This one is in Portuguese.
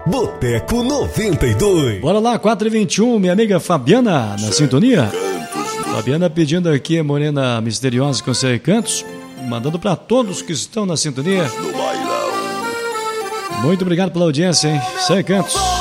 Boteco 92. Bora lá, 4h21, minha amiga Fabiana na sintonia. Fabiana pedindo aqui a Morena Misteriosa com seus cantos, mandando para todos que estão na sintonia. Muito obrigado pela audiência, hein? Seus cantos.